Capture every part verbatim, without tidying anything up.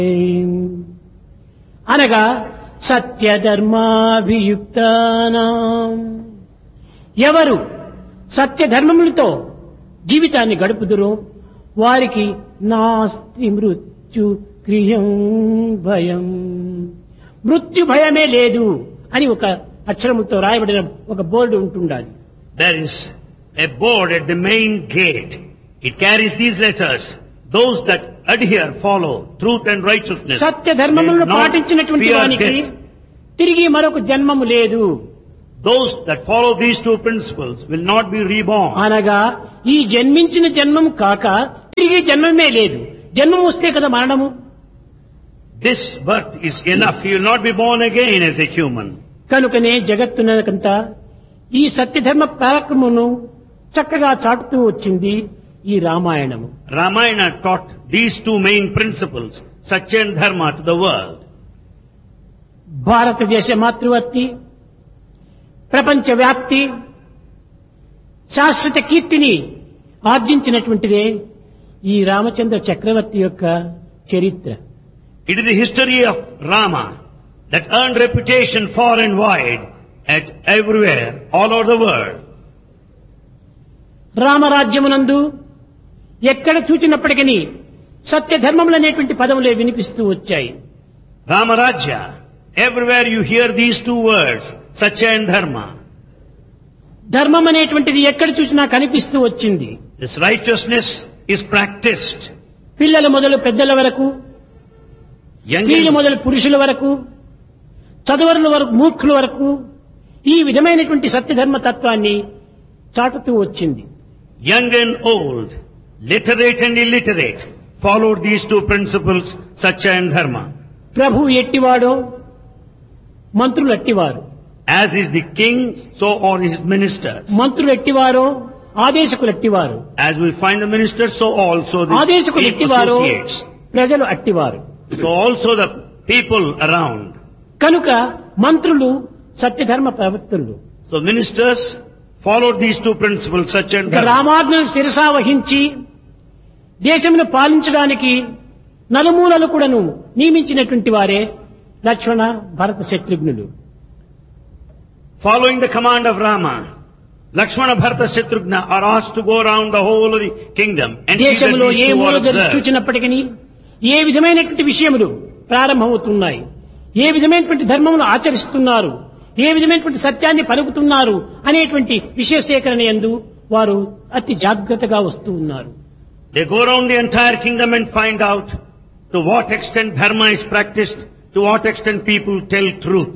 అనగా సత్యధర్మాభియుక్తానాం, ఎవరు సత్యధర్మములతో జీవితాన్ని గడుపుదురో వారికి నాస్తి మృత్యు క్రియం భయం, మృత్యు భయమే లేదు అని ఒక అక్షరముతో రాయబడిన ఒక బోర్డు ఉంటుండాలి. There is a board at the main gate. It carries these letters. Those that adhere, follow truth and righteousness. Satya ధర్మములను will not పాటించినటువంటి fear వానికి death. తిరిగి మరొక జన్మము లేదు. Those that follow these two principles will not be reborn. అనగా ఈ జన్మించిన జన్మం కాక తిరిగి జన్మమే లేదు. జన్మం వస్తే కదా మరణము. This birth is enough. You will not be born again as a human. కనుకనే జగత్తునకంతా ఈ సత్యధర్మ పరాక్రమమును చక్కగా చాటుతూ వచ్చింది ఈ రామాయణము. Ramayana taught these two main principles, Satya and Dharma, to the world. భారతదేశ మాతృవర్తి, ప్రపంచ వ్యాప్తి, శాశ్వత కీర్తిని ఆర్జించినటువంటిదే ఈ రామచంద్ర చక్రవర్తి యొక్క చరిత్ర. It is the history of Rama that earned reputation far and wide at everywhere, all over the world. రామరాజ్యమునందు ఎక్కడ చూచినప్పటికీ సత్య ధర్మములనేటువంటి పదములే వినిపిస్తూ వచ్చాయి. Ramarajya, everywhere you hear these two words, Satya and Dharma. ధర్మం అనేటువంటిది ఎక్కడ చూసినా కనిపిస్తూ వచ్చింది. This righteousness is practiced. పిల్లల మొదలు పెద్దల వరకు, Young స్త్రీల and, మొదలు పురుషుల వరకు, చదువరుల వరకు, మూర్ఖుల వరకు ఈ విధమైనటువంటి సత్యధర్మ తత్వాన్ని చాటుతూ వచ్చింది. young and old, literate and illiterate, followed these two principles, Satya and Dharma. ప్రభు ఎట్టివాడో మంత్రులు అట్టివారు, As is the king, so are his ministers. మంత్రులు ఎట్టివారో ఆదేశకులు ఎట్టివారు, As we find the ministers, so also the ఆదేశకులు ఎట్టివారో associates. ప్రజలు అట్టివారు. So also the people around. కనుక మంత్రులు సత్యధర్మ ప్రవర్తనలు. So ministers followed these two principles, Satya and ఇక Dharma. రామాజ్ఞను శిరసా వహించి దేశమును పాలించడానికి నలుమూలలు కూడాను నియమించినటువంటి వారే లక్ష్మణ భరత శత్రుఘ్నులు. Following the command of Rama, Lakshmana, Bharata, Shatrughna are asked to go around the whole of the kingdom and see that దేశంలో these ఏ two మూల are observed. చూచినప్పటికీ ఏ విధమైనటువంటి విషయములు ప్రారంభమవుతున్నాయి, ఏ విధమైనటువంటి ధర్మములు ఆచరిస్తున్నారు, ఏ విధమైనటువంటి సత్యాన్ని పలుకుతున్నారు అనేటువంటి విషయ సేకరణ యందు వారు అతి జాగ్రత్తగా వస్తూ ఉన్నారు. They go around the entire kingdom and find out to what extent dharma is practiced, to what extent people tell truth.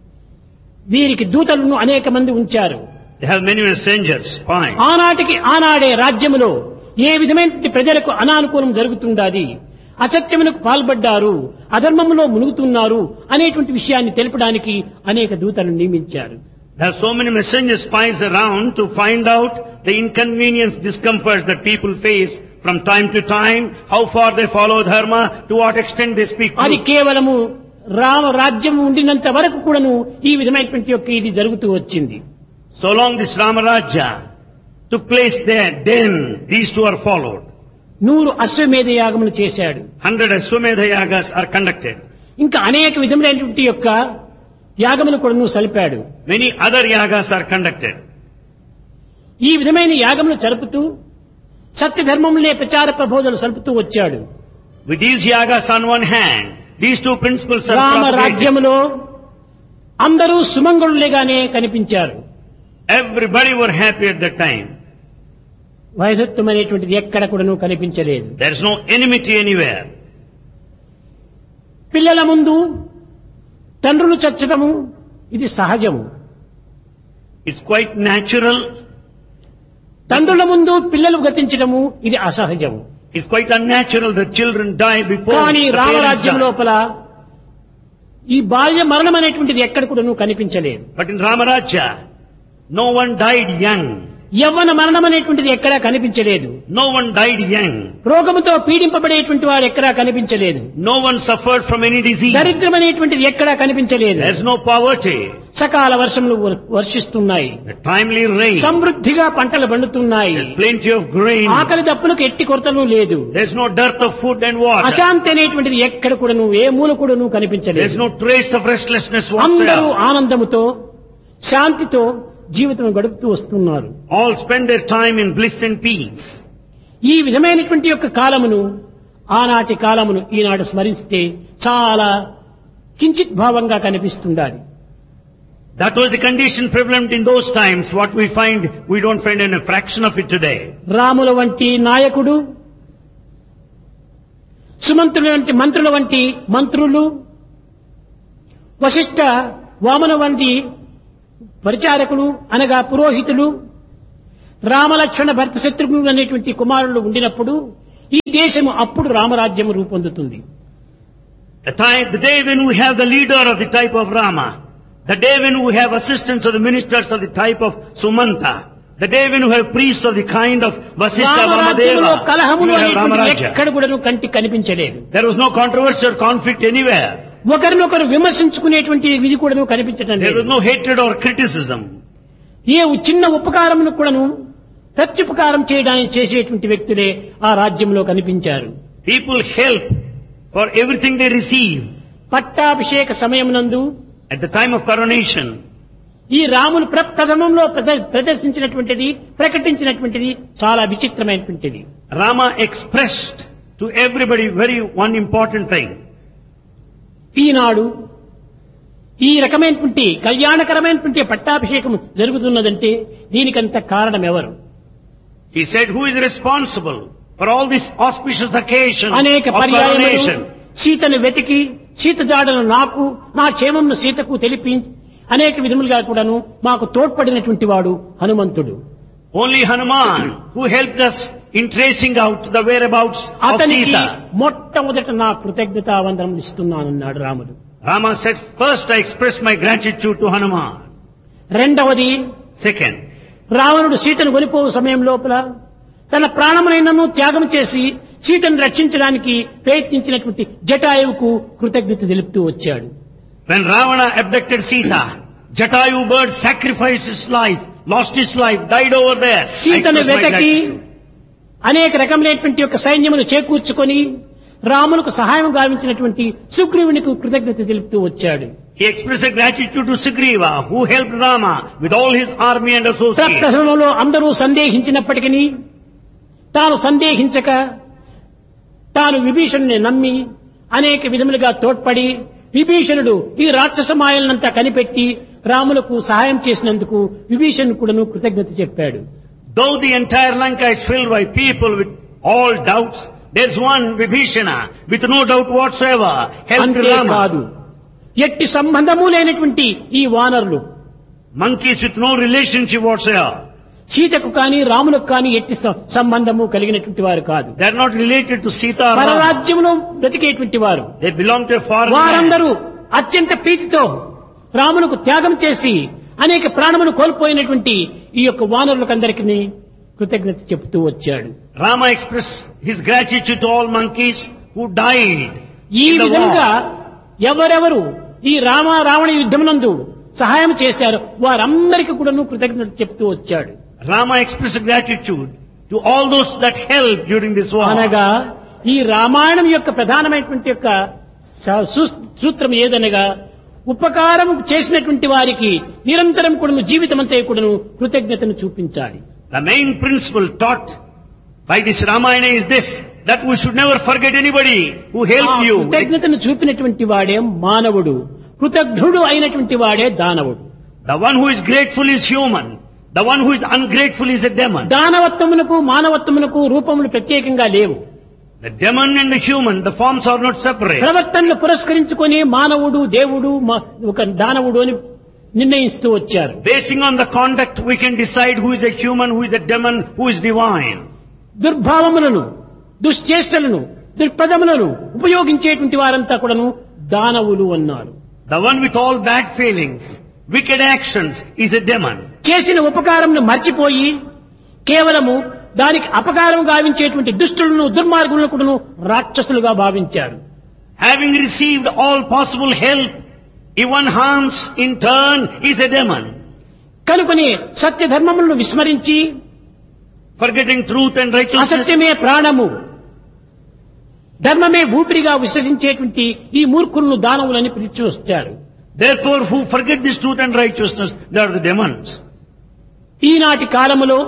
వీరికి దూతలను అనేక మంది ఉంచారు. They have many messengers, spies. ఆనాటికి ఆనాడే రాజ్యములో ఏ విధమైనటువంటి ప్రజలకు అనానుకూలం జరుగుతుండాది, అసత్యమునకు పాల్పడ్డారు, అధర్మములో మునుగుతున్నారు అనేటువంటి విషయాన్ని తెలపడానికి అనేక దూతలను నియమించారు. There are so many messenger spies around to find out the inconvenience, discomforts that people face from time to time, how far they follow dharma, to what extent they speak అది truth. కేవలము రామ రాజ్యం ఉండినంత వరకు కూడాను ఈ విధమైనటువంటి యొక్క ఇది జరుగుతూ వచ్చింది. So long this Ramarajya took place there, then these two are followed. నూరు అశ్వమేధ యాగములు చేశాడు. Hundred Ashwamedha yagas are conducted. ఇంకా అనేక విధములైనటువంటి యొక్క యాగములు కూడాను సలిపాడు. Many other yagas are conducted. ఈ విధమైన యాగములు జరుపుతూ సత్యధర్మములే ప్రచార ప్రబోధనలు సలుపుతూ వచ్చాడు. With these yagas on one hand, these two principles are Rama propagated. రాజ్యములో అందరూ సుమంగళులేగానే కనిపించారు. Everybody were happy at that time. వైధత్వం అనేటువంటిది ఎక్కడ కూడాను కనిపించలేదు. There is no enmity anywhere. పిల్లల ముందు తండ్రులు చచ్చటము ఇది సహజము. It's quite natural. తండ్రుల ముందు పిల్లలు గతించటము ఇది అసహజము. It's quite unnatural that children die before కానీ the parents రామరాజ్యం die. లోపల ఈ బాల్య మరణం అనేటువంటిది ఎక్కడ కూడాను కనిపించలేదు. But in Ramarajya, no one died young. యవ్వన మరణం అనేటువంటిది ఎక్కడా కనిపించలేదు. No one died young. రోగముతో పీడింపబడేటువంటి వాడు ఎక్కడా కనిపించలేదు. No one suffered from any disease. దరిద్రం అనేటువంటిది ఎక్కడా కనిపించలేదు. There's no poverty. సకాల వర్షములు వర్షిస్తున్నాయి. The timely rain. సమృద్ధిగా పంటలు పండుతున్నాయి. There's plenty of grain. ఆకలి దప్పులకు ఎట్టి కొరతను లేదు. There's no dearth of food and water. అశాంతి అనేటువంటిది ఎక్కడ కూడాను ఏ మూల కూడాను కనిపించలేదు. There's no trace of restlessness అందరూ whatsoever. ఆనందముతో శాంతితో జీవితం గడుపుతూ వస్తున్నారు. All spend their time in bliss and peace. ఈ విధమైనటువంటి యొక్క కాలమును ఆనాటి కాలమును ఈనాడు స్మరిస్తే చాలా కించిత్ భావంగా కనిపిస్తుండాలి. That was the condition prevalent in those times. What we find, we don't find in a fraction of it today. రాముల వంటి నాయకుడు, సుమంత్రుల వంటి మంత్రుల వంటి మంత్రులు, వశిష్ఠ వామన వంటి పరిచారకులు అనగా పురోహితులు, రామలక్ష్మణ భరత శత్రుఘ్నులు అనేటువంటి కుమారులు ఉండినప్పుడు ఈ దేశము అప్పుడు రామరాజ్యం రూపొందుతుంది. The, time, the day when we have the leader of the type of Rama, the day when we have assistants of the ministers of the type of Sumanta, the day when we have priests of the kind of Vasishtha రామరాజ్యంలో Vamadeva, కలహములు we have అనేటువంటి Ramarajya. ఎక్కడ కూడాను కంటికి కనిపించలేదు. There was no controversy or conflict anywhere. ఒకరినొకరు విమర్శించుకునేటువంటి విధి కూడాను కనిపించడం There లేదు. was no hatred or criticism. ఏ చిన్న ఉపకారమును కూడాను ప్రత్యుపకారం చేయడానికి చేసేటువంటి వ్యక్తులే ఆ రాజ్యంలో కనిపించారు. People help for everything they receive. పట్టాభిషేక సమయమునందు At the time of coronation, ఈ రాములు ప్రప్రథమంలో ప్రద- ప్రదర్శించినటువంటిది ప్రకటించినటువంటిది చాలా విచిత్రమైనటువంటిది. Rama expressed to everybody very one important thing. ఈనాడు ఈ రకమైనటువంటి కళ్యాణకరమైనటువంటి పట్టాభిషేకం జరుగుతున్నదంటే దీనికంత కారణం ఎవరు? He said, who is responsible for all this auspicious occasion అనేక of పర్యాయములు coronation? సీతను వెతికి సీత జాడను నాకు నా క్షేమంను సీతకు తెలిపి అనేక విధములుగా కూడాను మాకు తోడ్పడినటువంటి వాడు హనుమంతుడు. Only Hanuman who helped us in tracing out the whereabouts of అతనికి Sita. మొట్టమొదట నా కృతజ్ఞతా వందనం ఇస్తున్నానన్నాడు రాముడు. Rama said, first I express my gratitude to Hanuman. రెండవది, Second, రావణుడు సీతను కొనిపోవు సమయం లోపల తన ప్రాణమునైనను త్యాగం చేసి సీతను రక్షించడానికి ప్రయత్నించినటువంటి జటాయువుకు కృతజ్ఞత తెలుపుతూ వచ్చాడు. when Ravana abducted Sita, Jatayu bird sacrificed his life, lost his life, died over there. I సీతను express my వెతకి gratitude. అనేక రకములైనటువంటి యొక్క సైన్యమును చేకూర్చుకొని రాములకు సహాయం గావించినటువంటి సుగ్రీవునికి కృతజ్ఞత తెలుపుతూ వచ్చాడు. He expressed gratitude to Sugriva, who helped Rama with all his army and associates. ప్రప్రథమంలో అందరూ సందేహించినప్పటికీ తాను సందేహించక తాను విభీషణుని నమ్మి అనేక విధములుగా తోడ్పడి విభీషణుడు ఈ రాక్షస మాయలనంతా కనిపెట్టి రాములకు సహాయం చేసినందుకు విభీషణుడు కూడాను కృతజ్ఞత చెప్పాడు. Though the entire Lanka is filled by people with all doubts, there's one Vibhishana with no doubt whatsoever helped అంతేకాదు, Rama. ఎట్టి సంబంధము లేనటువంటి ఈ వానరులు Monkeys with no relationship whatsoever. సీతకు కాని రాములకు కాని ఎట్టి స- సంబంధము కలిగినటువంటి వారు కాదు. They're not related to Sita or Rama. పరరాజ్యంలో బ్రతికేటువంటి వారు. They belong to a foreign land. వారందరూ అత్యంత ప్రీతితో రాములకు త్యాగం చేసి అనేక ప్రాణములు కోల్పోయినటువంటి ఈ యొక్క వానరులకందరికీ కృతజ్ఞత చెబుతూ వచ్చాడు. Rama expressed his gratitude to all monkeys who died ఈ in the విధంగా war. ఎవరెవరు ఈ రామ రావణ యుద్ధమునందు సహాయం చేశారో వారందరికీ కూడాను కృతజ్ఞత చెప్తూ వచ్చాడు. Rama expressed gratitude to all those that helped during this war. అనగా ఈ రామాయణం యొక్క ప్రధానమైనటువంటి యొక్క స- సు- సూత్రం ఏదనగా ఉపకారం చేసినటువంటి వారికి నిరంతరం కూడాను జీవితమంతా కూడాను కృతజ్ఞతను చూపించాలి. The main principle taught by this Ramayana is this, that we should never forget anybody who ఆ helped you. కృతజ్ఞతను చూపినటువంటి వాడే మానవుడు, కృతజ్ఞుడు అయినటువంటి వాడే దానవుడు. The one who is grateful is human. The one who is ungrateful is a demon. దానవత్వమునకు మానవత్వమునకు రూపములు ప్రత్యేకంగా లేవు. The demon and the human, the forms are not separate. ప్రవర్తనలు పురస్కరించుకొని మానవుడు దేవుడు మ- ఒక దానవుడు అని నిర్ణయిస్తూ వచ్చారు. Basing on the conduct, we can decide who is a human, who is a demon, who is divine. దుర్భావములను దుశ్చేష్టలను దుర్పదములను ఉపయోగించేటువంటి వారంతా కూడాను దానవులు అన్నారు. The one with all bad feelings, wicked actions is a demon. చేసిన ఉపకారంను మర్చిపోయి కేవలము దానికి అపకారం గావించేటువంటి దుష్టులను దుర్మార్గులను కూడాను రాక్షసులుగా భావించారు. Having received all possible help If one harms in turn, is a demon. కనుకొని సత్య ధర్మములను విస్మరించి Forgetting truth and righteousness. అసత్యమే ప్రాణము, ధర్మమే ఊపిరిగా విశ్వసించేటువంటి ఈ మూర్ఖులను దానవులని పిలిచి వచ్చారు. Therefore, who forget this truth and righteousness, they are the demons. ఈనాటి కాలములో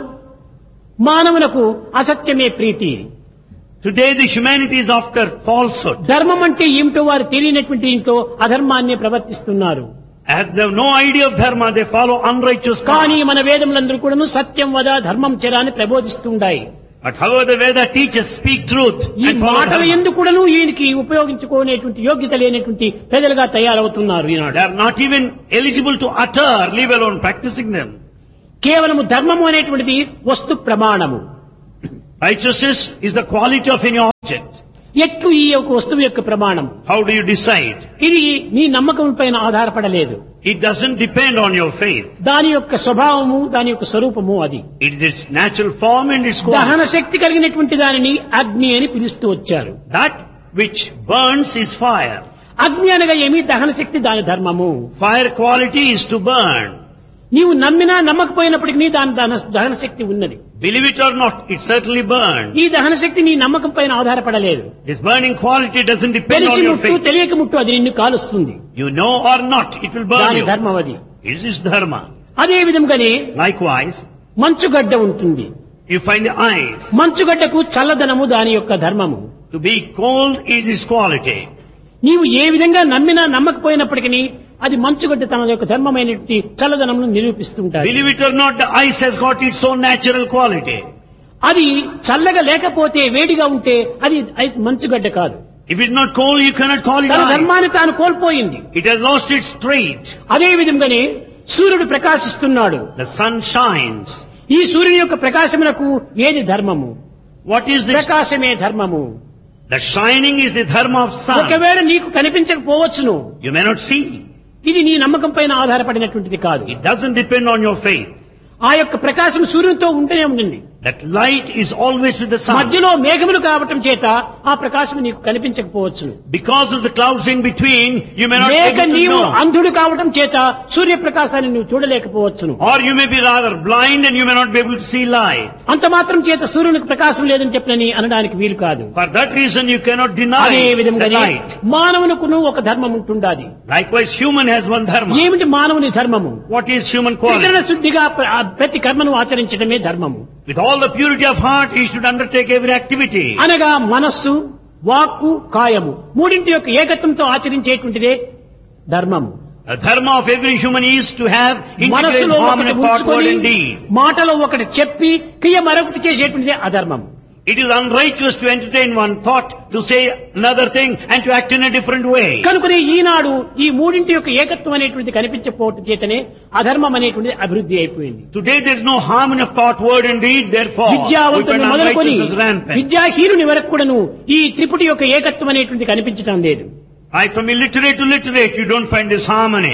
మానవులకు అసత్యమే ప్రీతి. Today the humanity is after falsehood. ధర్మం అంటే ఏమిటో వారు తెలియనటువంటి ఇంట్లో అధర్మాన్ని ప్రవర్తిస్తున్నారు. As they have no idea of dharma, they follow unrighteous కానీ path. మన వేదములందరూ కూడాను సత్యం వద ధర్మం చెర అని ప్రబోధిస్తుండాయి. But however the Veda teaches, speak truth ఈ and follow మాటలు dharma. ఎందుకు కూడాను ఈయనకి ఉపయోగించుకునేటువంటి యోగ్యత లేనటువంటి ప్రజలుగా తయారవుతున్నారు ఈనాడు. They are not even eligible to utter, leave alone practicing them. కేవలము ధర్మము అనేటువంటిది వస్తు ప్రమాణము. Righteousness is the quality of any object. ఎట్లు ఈ యొక్క వస్తువు యొక్క ప్రమాణం? How do you decide? ఇది నీ నమ్మకం పైన ఆధారపడలేదు. It doesn't depend on your faith. దాని యొక్క స్వభావము, దాని యొక్క స్వరూపము అది. It is its natural form and its quality. దహన శక్తి కలిగినటువంటి దానిని అగ్ని అని పిలుస్తూ వచ్చారు. That which burns is fire. అగ్ని అనగా ఏమి? దహన శక్తి దాని ధర్మము. Fire quality is to burn. నీవు నమ్మినా నమ్మకపోయినప్పటికీ దాని దహన- దహన శక్తి ఉన్నది. Believe it or not, it certainly burns. ఈ దహన శక్తి నీ నమ్మకం పైన ఆధారపడలేదు. This burning quality doesn't depend on తెలిసి your ముట్టు faith. తెలియక ముట్టు అది నిన్ను కాలుస్తుంది. You know or not, it will burn దాని you. ధర్మం అది. It is dharma. అదే విధంగానే Likewise, మంచుగడ్డ ఉంటుంది. you find the ice. మంచుగడ్డకు చల్లదనము దాని యొక్క ధర్మము. To be cold is its quality. నీవు ఏ విధంగా నమ్మినా నమ్మకపోయినప్పటికీ అది మంచుగడ్డ తన యొక్క ధర్మమైనటువంటి చల్లదనమును నిరూపిస్తుంటాడు. Believe it or not, the ice has got its own natural quality. అది చల్లగా లేకపోతే వేడిగా ఉంటే అది ఐ- మంచుగడ్డ కాదు. If it's not cold, you cannot call it తన ice. ధర్మాన్ని తాను కోల్పోయింది. It has lost its trait. అదే విధంగానే సూర్యుడు ప్రకాశిస్తున్నాడు. The sun shines. ఈ సూర్యుని యొక్క ప్రకాశమునకు ఏది ధర్మము? What is this? ప్రకాశమే ధర్మము. The shining is the dharma of sun. ఒకవేళ నీకు కనిపించకపోవచ్చును, You may not see. ఇది నీ నమ్మకం పైన ఆధారపడినటువంటిది కాదు. It doesn't depend on your faith. ఆ యొక్క ప్రకాశం సూర్యునితో ఉంటూనే ఉంటుంది. That light is always with the sun. మధ్యలో మేఘములు కావటం చేత ఆ ప్రకాశం నీకు కనిపించకపోవచ్చును. Because of the clouds in between, you may not be లేక able to నీవు know. అంధుడు కావటం చేత సూర్యప్రకాశాన్ని నువ్వు చూడలేకపోవచ్చును. Or you may be rather blind and you may not be able to see light. అంత మాత్రం చేత సూర్యునికి ప్రకాశం లేదని చెప్పనని అనడానికి వీలు కాదు. For that reason, you cannot deny అదే the విధంగా light. మానవునకును ఒక ధర్మం ఉంటుండాది. Likewise, human has one dharma. ఏమిటి మానవుని ధర్మము? What is human త్రికరణ quality? శుద్ధిగా ప్ర- ఆ ప్రతి కర్మను ఆచరించడమే ధర్మము. With all the purity of heart, he should undertake every activity. అనగా మనస్సు, వాక్కు, కాయము మూడింటి యొక్క ఏకత్వంతో ఆచరించేటువంటిదే ధర్మము. The dharma of every human is to have integrated మనస్సులో harmony ఒకటి of thought, word ఉంచుకొని and deed. మాటలో ఒకటి చెప్పి క్రియ మరొకటి చేసేటువంటిదే అధర్మము. It is unrighteous to entertain one thought, to say another thing, and to act in a different way. కనుకనే ఈనాడు ఈ మూడింటి యొక్క ఏకత్వం అనేటువంటిది కనిపించకపోవటం చేతనే అధర్మం అనేటువంటిది అభివృద్ధి అయిపోయింది. Today there is no harmony of thought, word and deed, therefore we విద్యావంతుని find మొదలుకొని unrighteousness rampant. విద్యాహీనుని వరకు కూడాను ఈ త్రిపుటి యొక్క ఏకత్వం అనేటువంటిది కనిపించటం లేదు. Right from illiterate to literate, you don't find this harmony.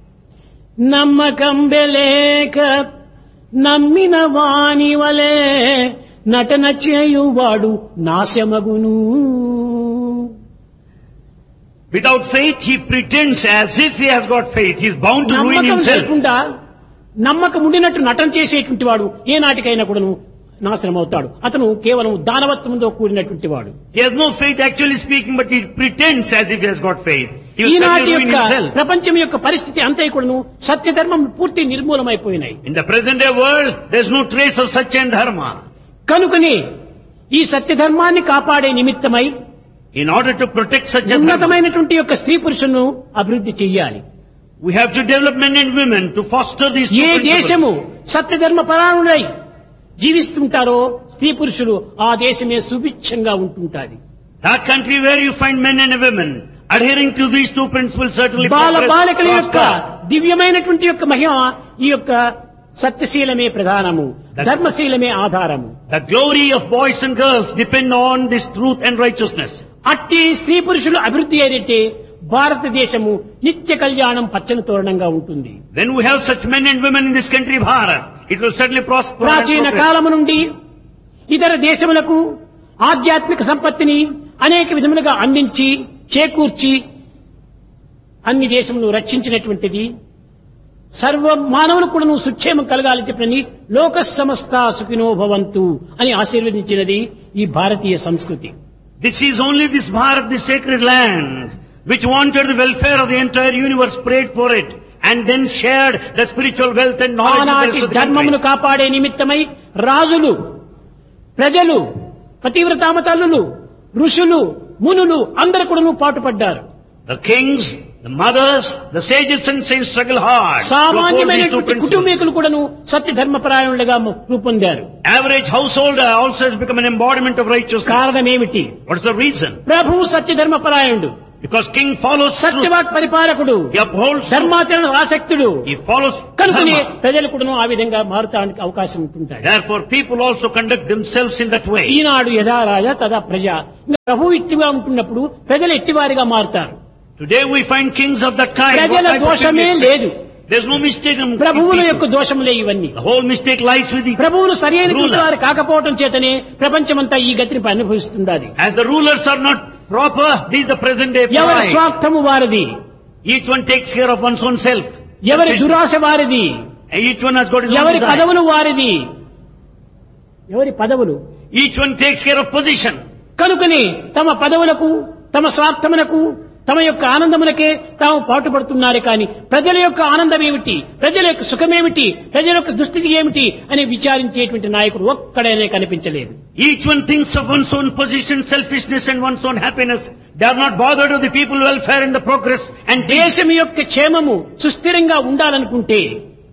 నమ్మకం బెలేక నమ్మిన వాని వలే నటన చేయువాడు నాశమగును. Without faith, he pretends as if he has got faith. He is bound to ruin నమ్మకం himself. లేకుండా నమ్మకం ఉండినట్టు నటన చేసేటువంటి వాడు ఏ నాటికైనా కూడాను నాశనం అవుతాడు. అతను కేవలం దానవత్వంతో కూడినటువంటి వాడు. He has no faith actually speaking, but he pretends as if he has got faith. He will ఈనాటి certainly ruin యొక్క himself. ప్రపంచం యొక్క పరిస్థితి అంతా కూడాను సత్యధర్మం పూర్తి నిర్మూలమైపోయినాయి. In the present day world, there is no trace of Satya and Dharma. కనుకని ఈ సత్యధర్మాన్ని కాపాడే నిమిత్తమై In order to protect Satya Dharma, ఉన్నతమైనటువంటి యొక్క స్త్రీ పురుషులను అభివృద్ధి చెయ్యాలి. we have to develop men and women to foster these two A principles. దేశము సత్యధర్మ పరాయణులై జీవిస్తుంటారో స్త్రీ పురుషులు ఆ దేశమే సుభిక్షంగా ఉంటుంటాది. That country where you find men and women adhering to these two principles certainly Bala progress, బాలికల యొక్క prosper. దివ్యమైనటువంటి యొక్క మహిమ ఈ యొక్క సత్యశీలమే ప్రధానము, ధర్మశీలమే ఆధారము. The glory of boys and girls depend on this truth and righteousness. అట్టి స్త్రీ పురుషులు అభివృద్ధి అయినట్టే భారతదేశము నిత్య కళ్యాణం పచ్చని తోరణంగా ఉంటుంది. When we have such men and women in this country, Bharat, it will certainly prosper. and ప్రాచీన progress. కాలము నుండి ఇతర దేశములకు ఆధ్యాత్మిక సంపత్తిని అనేక విధములుగా అందించి చేకూర్చి అన్ని దేశములు రక్షించినటువంటిది. సర్వ మానవులకు కూడా నువ్వు సుక్షేమం కలగాలని చెప్పినని లోక సమస్త సుఖినో భవంతు అని ఆశీర్వదించినది ఈ భారతీయ సంస్కృతి. This is only this Bharat, this sacred land, which wanted the welfare of the entire universe, prayed for it, and then shared the spiritual wealth and knowledge ఆనాటి of the ధర్మమును country. కాపాడే నిమిత్తమై రాజులు, ప్రజలు, పతివ్రతామ తల్లులు, ఋషులు, మునులు అందరూ కూడా పాటుపడ్డారు. The kings, the mothers, the sages and saints struggle hard to uphold these two సామాన్యమైనటువంటి principles. కుటుంబీకులు కూడాను సత్య ధర్మపరాయణులుగా రూపొందారు. Average householder also has become an embodiment of righteousness. కారణం ఏమిటి? What is the reason? ప్రభువు సత్య ధర్మపరాయణుడు, Because king follows truth. సత్యవాక్ పరిపాలకుడు, He upholds truth. ధర్మాచరణ ఆసక్తుడు. He follows కనుకనే dharma. ప్రజలు కూడాను ఆ విధంగా మారుతానికి అవకాశం ఉంటుంటాయి. Therefore, people also conduct themselves in that way. ఈనాడు యథా రాజా తదా ప్రజ. ప్రభువు ఎట్టిగా ఉంటున్నప్పుడు ప్రజలు ఎట్టివారిగా మారుతారు. Today we find kings of that kind. What ప్రజల type of దోషమే people? లేదు, There's no mistake in ప్రభువుల people. యొక్క దోషములే ఇవన్నీ. The whole mistake lies with the ప్రభువులు సరి అయినటువంటి ruler. వారు కాకపోవటం చేతనే ప్రపంచమంతా ఈ గతిని అనుభవిస్తున్నది. As the rulers are not proper, this is the present day ఎవరి pride. స్వార్థము వారిది, Each one takes care of one's own self. ఎవరి దురాశ వారిది, Each one has got his own ఎవరి desire. పదవులు వారిది, ఎవరి పదవులు. Each one takes care of position. కనుకని తమ పదవులకు, తమ స్వార్థమునకు, తమ యొక్క ఆనందమునకే తాము పాటుపడుతున్నారు. కానీ ప్రజల యొక్క ఆనందం ఏమిటి, ప్రజల యొక్క సుఖమేమిటి, ప్రజల యొక్క దుస్థితి ఏమిటి అని విచారించేటువంటి నాయకుడు ఒక్కడైనా కనిపించలేదు. Each one thinks of one's own position, selfishness and one's own happiness. They are not bothered of the people welfare and the progress and peace. దేశం యొక్క క్షేమము సుస్థిరంగా ఉండాలనుకుంటే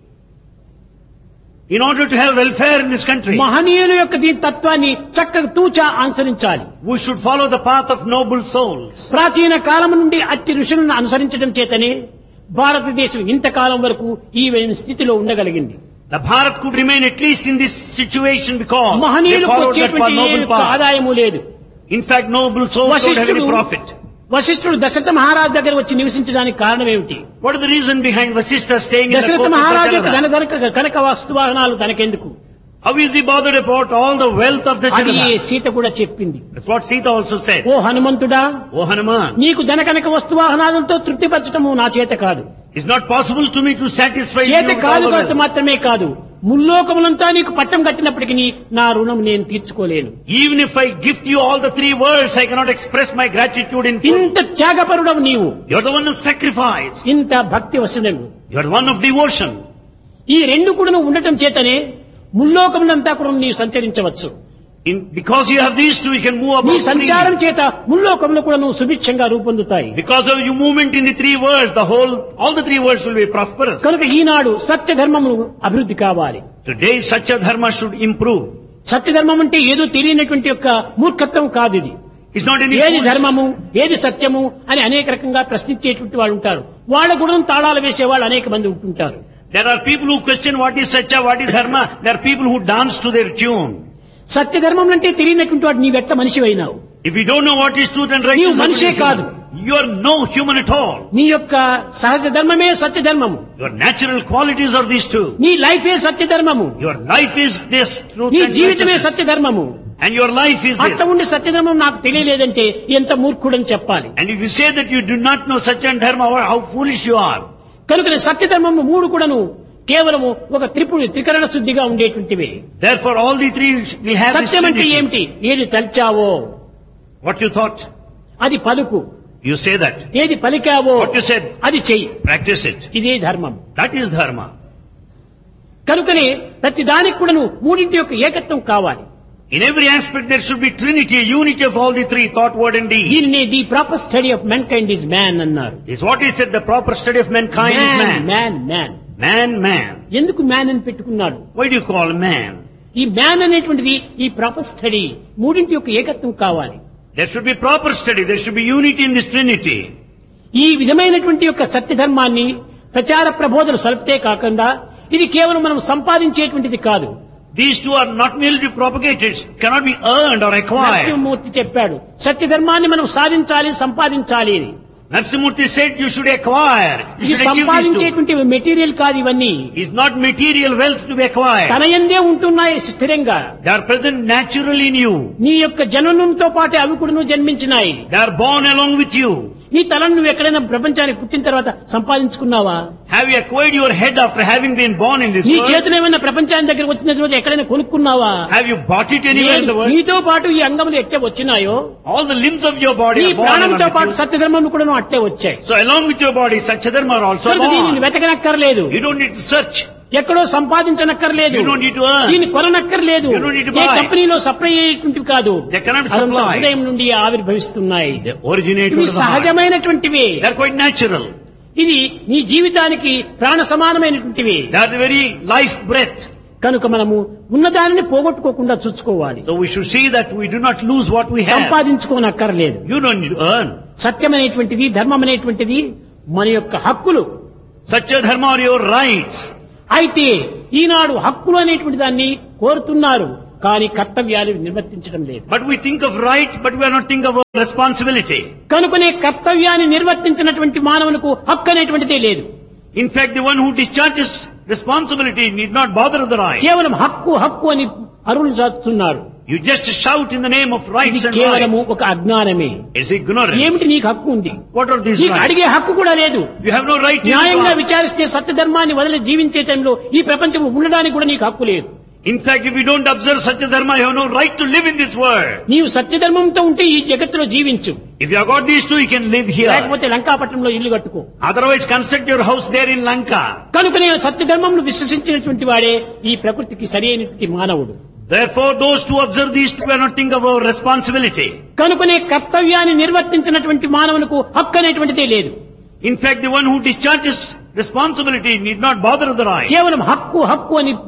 In order to have welfare in this country, మహనీయుల యొక్క దీని తత్వాన్ని చక్కగా తూచా అనుసరించాలి. we should follow the path of noble souls. ప్రాచీన కాలం నుండి అట్టి ఋషులను అనుసరించడం చేతనే భారతదేశం ఇంతకాలం వరకు ఈ స్థితిలో ఉండగలిగింది. The Bharat could remain at least in this situation because they మహనీయులకు followed that వచ్చేటువంటి ఏ noble యొక్క path. ఆదాయము లేదు. In fact, noble souls don't have any వశిష్ఠుడు profit. వశిష్ఠుడు దశరథ మహారాజు దగ్గర వచ్చి నివసించడానికి కారణం ఏమిటి? What is the reason behind Vasishtha staying in the Dasharatha court of మహారాజు యొక్క Dasharatha? ధనధనక Kanaka వస్తువాహనాలు తనకెందుకు? How is he bothered about all the wealth of అది Dasharatha? సీత కూడా చెప్పింది. That's what Sita also said. Oh హనుమంతుడా, Oh Hanuman, నీకు ధనకనక వస్తువాహనాలతో తృప్తిపరచటము నా చేత కాదు. it's not possible to me to satisfy you చేత with all కాదు the కాబట్టి wealth. మాత్రమే కాదు, ముల్లోకములంతా నీకు పట్టం కట్టినప్పటికీ నా రుణం నేను తీర్చుకోలేను. Even if I gift you all the three worlds, I cannot express my gratitude in full. ఇంత త్యాగపరుడవు నీవు, You're the one of sacrifice. ఇంత భక్తి వశుడవు. You're the one of devotion. ఈ రెండు కూడా నువ్వు ఉండటం చేతనే ముల్లోకములంతా కూడా నీవు సంచరించవచ్చు. In, because you have these two, you can move నీ about సంచారం freely. చేత ముల్లోకములు కూడా నువ్వు సుభిక్షంగా రూపొందుతాయి. Because of your movement in the three worlds, the whole, all the three worlds will be prosperous. కనుక ఈనాడు సత్య ధర్మము అభివృద్ధి కావాలి. Today, such a dharma should improve. సత్య ధర్మం అంటే ఏదో తెలియనటువంటి యొక్క మూర్ఖత్వం కాదు ఇది. It's not any ఏది foolish- ధర్మము, ఏది సత్యము అని అనేక రకంగా ప్రశ్నించేటువంటి వాళ్ళు ఉంటారు. వాళ్ళ గుణం తాళాలు వేసేవాళ్ళు అనేక మంది ఉంటుంటారు. There are people who question what is satya, what is dharma. There are people who dance to their tune. సత్య ధర్మం అంటే తెలియనటువంటి వాడు నీవెట్ట మనిషి అయినావు. If you don't know what is truth and నీవు righteousness, మనిషే కాదు. you are no human at all. నీ యొక్క సహజ ధర్మమే సత్య ధర్మము. Your natural qualities are these two. నీ లైఫే సత్య ధర్మము. Your life is this truth నీ and జీవితమే righteousness. సత్య ధర్మము. And your life is అట్ట this. ఉండి సత్య ధర్మం నాకు తెలియలేదంటే ఎంత మూర్ఖుడని చెప్పాలి. And if you say that you do not know satya and dharma, how foolish you are. కనుక సత్య ధర్మము మూడు కూడాను కేవలము ఒక త్రిపుడు త్రికరణ శుద్ధిగా ఉండేటువంటివి. Therefore, all the three will have this సత్యం అంటే trinity. ఏమిటి? ఏది తల్చావో What you thought, అది పలుకు, you say that. ఏది పలికావో What you said, అది చెయ్యి. practice it. ఇదే ధర్మం. That is dharma. కనుకనే ప్రతి దానికి కూడాను మూడింటి యొక్క ఏకత్వం కావాలి. In every aspect there should be trinity, a unity of all the three, thought, word and deed. దీనిని the proper study of man kind is man అన్నారు. Is what he said, the proper study of mankind is man. Man man Man, man. ఎందుకు man అని పెట్టుకున్నాడు? Why do you call man? ఈ man అనేటువంటిది ఈ proper study మూడింటి యొక్క ఏకత్వం కావాలి. There should be proper study, there should be unity in this trinity. ఈ విధమైనటువంటి యొక్క సత్య ధర్మాన్ని ప్రచార ప్రబోధనలు సల్పితే కాకుండా ఇది కేవలం మనం సంపాదించేటువంటిది కాదు. These two are not merely to propagate, it cannot be earned or acquired. Narasimhamurthy చెప్పాడు సత్య ధర్మాన్ని మనం సాధించాలి, సంపాదించాలి అని. Narsimurti said you should acquire, you ఇది should achieve these two. సంపాదించేటువంటి material కాదు ఇవన్నీ. It's not material wealth to be acquired. తన యందే ఉంటున్నాయి స్థిరంగా. They are present naturally in you. నీ యొక్క జననంతో పాటు అవి కూడా జన్మించినాయి. They are born along with you. నీ తలను నువ్వు ఎక్కడైనా ప్రపంచానికి పుట్టిన తర్వాత సంపాదించుకున్నావా? Have you acquired your head after having been born in this నీ world? చేతులు ఏమైనా ప్రపంచానికి దగ్గర వచ్చిన తర్వాత ఎక్కడైనా కొనుక్కున్నావా? Have you bought it anywhere in the world? నీతో పాటు ఈ అంగములు ఎట్టే వచ్చినాయో All the limbs of your body ఈ are born ప్రాణంతో along పాటు with you. సత్యధర్మం కూడా అట్లే వచ్చాయి. So along with your body, Satchadharma are also కనుక దీనిని born. వెతకనక్కర్లేదు, You don't need to search. ఎక్కడో సంపాదించనక్కర్లేదు, You don't need to earn. దీన్ని కొననక్కర్లేదు, You don't need to A buy. కంపెనీలో సప్లై అయ్యేటువంటివి కాదు, They cannot అదంతా supply. హృదయం నుండి ఆవిర్భవిస్తున్నాయి. They originate ఇవి from the heart. సహజమైనటువంటివి. They are quite natural. ఇది నీ జీవితానికి ప్రాణ సమానమైనటువంటివి. They are the very life breath. కనుక మనము ఉన్నదానిని పోగొట్టుకోకుండా చూసుకోవాలి. So we should see that we do not lose what we have. సంపాదించుకోనక్కర్లేదు. You don't need to earn. సత్యమైనటువంటిది, ధర్మం అనేటువంటిది మన యొక్క హక్కులు. Satchadharma are your rights. అయితే ఈనాడు హక్కులు అనేటువంటి దాన్ని కోరుతున్నారు, కానీ కర్తవ్యాలు నిర్వర్తించడం లేదు. But we think of right, but we are not thinking of responsibility. కనుకనే కర్తవ్యాన్ని నిర్వర్తించినటువంటి మానవునికి హక్కు అనేటువంటిదే లేదు. In fact, the one who discharges responsibility need not bother with the right. కేవలం హక్కు హక్కు అని అరువులు చాటుతున్నారు. You just shout in the name of rights ఇది and కేవలము rights. ఒక అజ్ఞానమే. It's ignorance. ఏమిటి నీకు హక్కు ఉంది? What are these నీకు rights? అడిగే హక్కు కూడా లేదు. You have no right to న్యాయంగా ask. విచారిస్తే సత్యధర్మాన్ని వదిలి జీవించే టైంలో ఈ ప్రపంచంలో ఉండడానికి కూడా నీకు హక్కు లేదు. In fact, if you don't observe Satchadharma, you have no right to live in this world. నీవు సత్యధర్మంతో ఉంటే ఈ జగత్తులో జీవించు, If you have got these two, you can live here. లేకపోతే లంకాపట్నంలో ఇల్లు కట్టుకో. Otherwise, construct your house there in Lanka. కనుక నేను సత్యధర్మంను విశ్వసించినటువంటి వాడే ఈ ప్రకృతికి సరి అయినటువంటి మానవుడు. Therefore, those who observe these two are not thinking of our responsibility. కనుకనే కర్తవ్యాన్ని నిర్వర్తించినటువంటి మానవునికి హక్కు అనేటువంటిదే లేదు. In fact, the one who discharges responsibility need not bother with the right. కేవలం హక్కు హక్కు అని